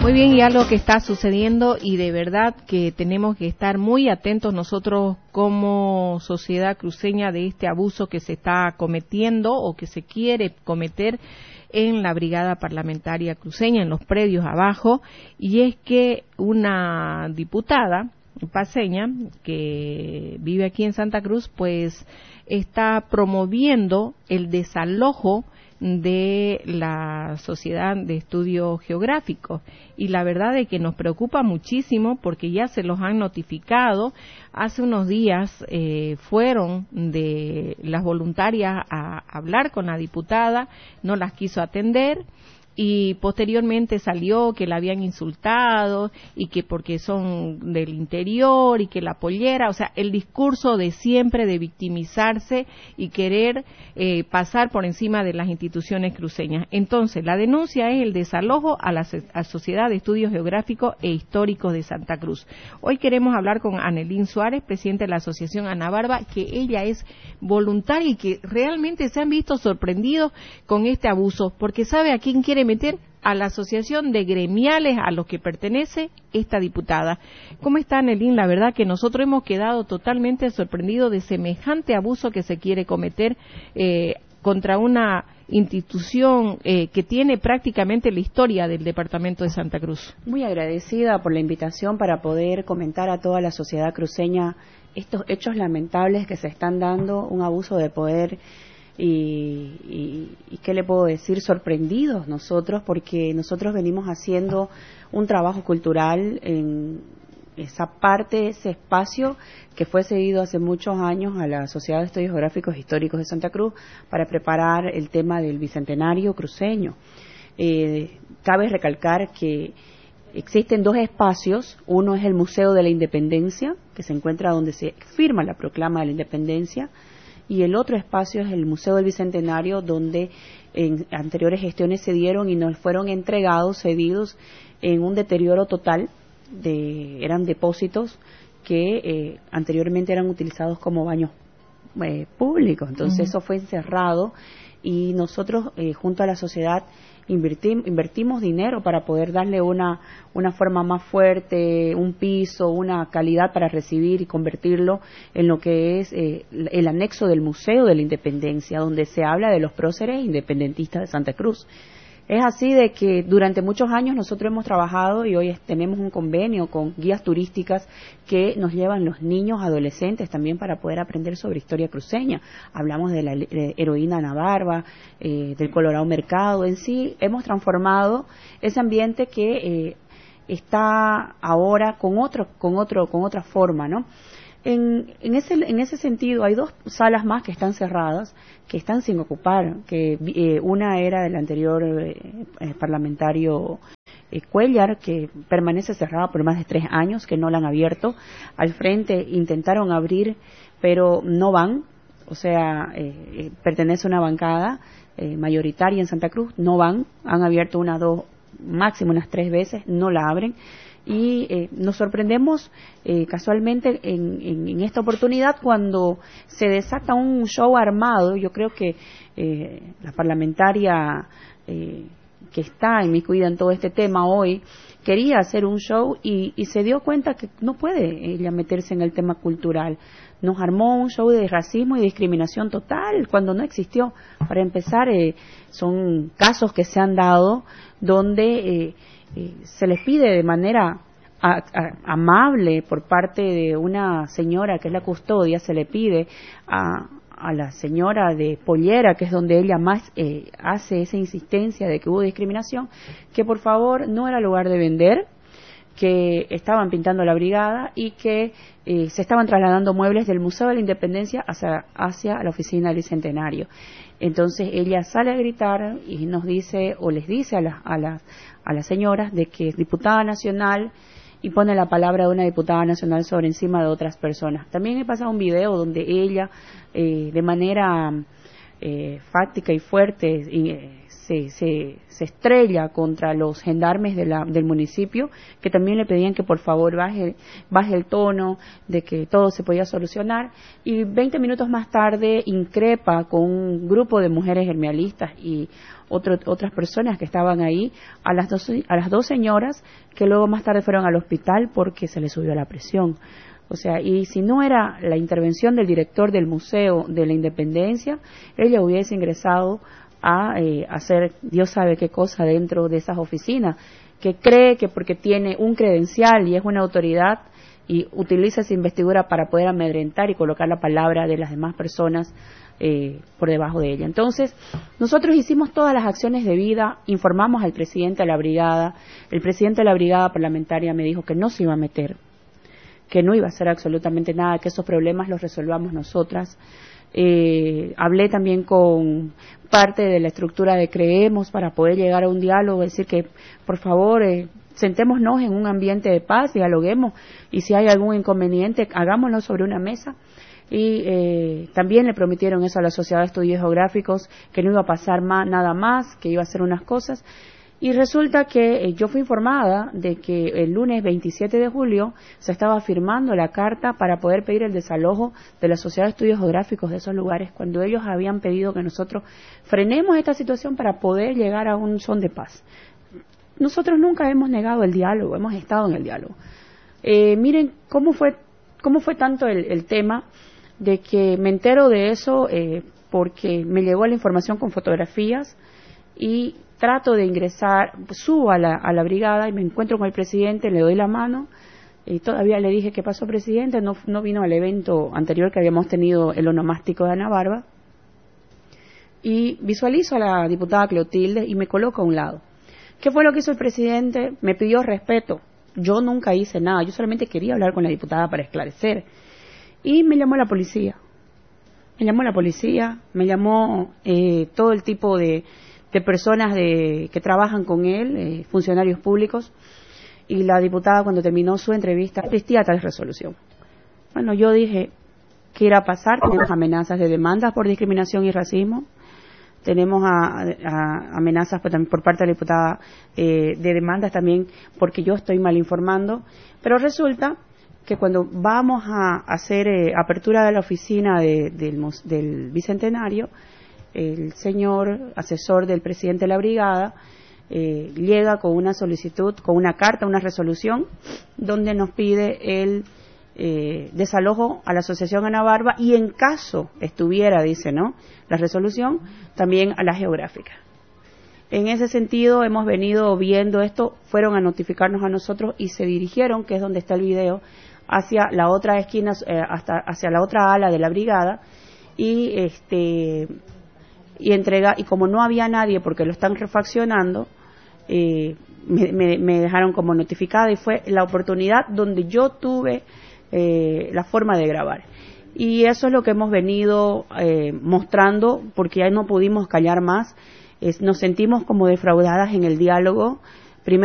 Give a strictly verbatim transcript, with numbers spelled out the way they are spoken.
Muy bien, y algo que está sucediendo y de verdad que tenemos que estar muy atentos nosotros como sociedad cruceña de este abuso que se está cometiendo o que se quiere cometer en la brigada parlamentaria cruceña, en los predios abajo, y es que una diputada paceña que vive aquí en Santa Cruz, pues está promoviendo el desalojo de la Sociedad de Estudios Geográficos, y la verdad es que nos preocupa muchísimo porque ya se los han notificado. Hace unos días eh, fueron de las voluntarias a hablar con la diputada, no las quiso atender, y posteriormente salió que la habían insultado y que porque son del interior y que la pollera, o sea, el discurso de siempre de victimizarse y querer eh, pasar por encima de las instituciones cruceñas. Entonces, la denuncia es el desalojo a la a Sociedad de Estudios Geográficos e Históricos de Santa Cruz. Hoy queremos hablar con Anelín Suárez, presidente de la Asociación Ana Barba, que ella es voluntaria y que realmente se han visto sorprendidos con este abuso, porque sabe a quién quiere meter, a la asociación de gremiales a los que pertenece esta diputada. ¿Cómo está, Anelín? La verdad que nosotros hemos quedado totalmente sorprendidos de semejante abuso que se quiere cometer eh, contra una institución eh, que tiene prácticamente la historia del departamento de Santa Cruz. Muy agradecida por la invitación para poder comentar a toda la sociedad cruceña estos hechos lamentables que se están dando, un abuso de poder. Y, y, y qué le puedo decir, sorprendidos nosotros, porque nosotros venimos haciendo un trabajo cultural en esa parte, ese espacio que fue cedido hace muchos años a la Sociedad de Estudios Geográficos e Históricos de Santa Cruz para preparar el tema del bicentenario cruceño. Eh, cabe recalcar que existen dos espacios. Uno es el Museo de la Independencia, que se encuentra donde se firma la proclama de la Independencia, y el otro espacio es el Museo del Bicentenario, donde en anteriores gestiones se dieron y nos fueron entregados, cedidos en un deterioro total, de eran depósitos que eh, anteriormente eran utilizados como baños eh, públicos. Entonces uh-huh. Eso fue encerrado y nosotros eh, junto a la sociedad Invertim, invertimos dinero para poder darle una, una forma más fuerte, un piso, una calidad para recibir y convertirlo en lo que es eh, el anexo del Museo de la Independencia, donde se habla de los próceres independentistas de Santa Cruz. Es así de que durante muchos años nosotros hemos trabajado y hoy tenemos un convenio con guías turísticas que nos llevan los niños, adolescentes también para poder aprender sobre historia cruceña. Hablamos de la de heroína Ana Barba, eh, del Colorado Mercado. En sí hemos transformado ese ambiente que eh, está ahora con otro, con otro, con otra forma, ¿no? En, en, ese, en ese sentido hay dos salas más que están cerradas, que están sin ocupar, que eh, una era del anterior eh, eh, parlamentario eh, Cuellar, que permanece cerrada por más de tres años, que no la han abierto. Al frente intentaron abrir, pero no van, o sea, eh, eh, pertenece a una bancada eh, mayoritaria en Santa Cruz, no van, han abierto una, dos, máximo unas tres veces, no la abren. Y eh, nos sorprendemos eh, casualmente en, en, en esta oportunidad cuando se desata un show armado. Yo creo que eh, la parlamentaria eh, que está inmiscuida en todo este tema hoy quería hacer un show y, y se dio cuenta que no puede ella meterse en el tema cultural. Nos armó un show de racismo y discriminación total cuando no existió. Para empezar, eh, son casos que se han dado donde eh, eh, se les pide de manera a, a, amable por parte de una señora que es la custodia, se le pide a, a la señora de Pollera, que es donde ella más eh, hace esa insistencia de que hubo discriminación, que por favor no era lugar de vender, que estaban pintando la brigada y que eh, se estaban trasladando muebles del Museo de la Independencia hacia, hacia la oficina del Bicentenario. Entonces ella sale a gritar y nos dice, o les dice a las a las a las señoras de que es diputada nacional y pone la palabra de una diputada nacional sobre encima de otras personas. También he pasado un video donde ella eh, de manera eh, fáctica y fuerte y, eh, se, se, se estrella contra los gendarmes de la, del municipio, que también le pedían que por favor baje, baje el tono, de que todo se podía solucionar, y veinte minutos más tarde increpa con un grupo de mujeres gremialistas y otro, otras personas que estaban ahí a las, dos, a las dos señoras que luego más tarde fueron al hospital porque se les subió la presión. O sea, y si no era la intervención del director del Museo de la Independencia, ella hubiese ingresado a eh, hacer Dios sabe qué cosa dentro de esas oficinas, que cree que porque tiene un credencial y es una autoridad y utiliza esa investidura para poder amedrentar y colocar la palabra de las demás personas eh, por debajo de ella. Entonces, nosotros hicimos todas las acciones debidas, informamos al presidente de la brigada, el presidente de la brigada parlamentaria me dijo que no se iba a meter, que no iba a hacer absolutamente nada, que esos problemas los resolvamos nosotras. Eh, hablé también con parte de la estructura de Creemos para poder llegar a un diálogo, decir que por favor eh, sentémonos en un ambiente de paz, dialoguemos y si hay algún inconveniente hagámoslo sobre una mesa. Y eh, también le prometieron eso a la Sociedad de Estudios Geográficos, que no iba a pasar más, nada más, que iba a hacer unas cosas. Y resulta que eh, yo fui informada de que el lunes veintisiete de julio se estaba firmando la carta para poder pedir el desalojo de la Sociedad de Estudios Geográficos de esos lugares, cuando ellos habían pedido que nosotros frenemos esta situación para poder llegar a un son de paz. Nosotros nunca hemos negado el diálogo, hemos estado en el diálogo. Eh, miren cómo fue, cómo fue tanto el, el tema de que me entero de eso eh, porque me llegó la información con fotografías y trato de ingresar, subo a la, a la brigada y me encuentro con el presidente, le doy la mano y todavía le dije, ¿qué pasó, presidente? No, no vino al evento anterior que habíamos tenido, el onomástico de Ana Barba, y visualizo a la diputada Clotilde y me coloco a un lado. ¿Qué fue lo que hizo el presidente? Me pidió respeto. Yo nunca hice nada, yo solamente quería hablar con la diputada para esclarecer. Y me llamó la policía. Me llamó la policía, me llamó eh, todo el tipo de de personas de, que trabajan con él, eh, funcionarios públicos, y la diputada cuando terminó su entrevista existía tal resolución. Bueno, yo dije, ¿qué irá a pasar? Tenemos amenazas de demandas por discriminación y racismo, tenemos a, a amenazas por, por parte de la diputada eh, de demandas también porque yo estoy mal informando, pero resulta que cuando vamos a hacer eh, apertura de la oficina de, del, del Bicentenario, el señor asesor del presidente de la brigada eh, llega con una solicitud, con una carta, una resolución, donde nos pide el eh, desalojo a la Asociación Ana Barba y en caso estuviera, dice, ¿no?, la resolución, también a la geográfica. En ese sentido hemos venido viendo esto, fueron a notificarnos a nosotros y se dirigieron, que es donde está el video, hacia la otra esquina, eh, hasta hacia la otra ala de la brigada y este y entrega y como no había nadie porque lo están refaccionando eh, me, me, me dejaron como notificada y fue la oportunidad donde yo tuve eh, la forma de grabar y eso es lo que hemos venido eh, mostrando porque ya no pudimos callar más. Es, nos sentimos como defraudadas en el diálogo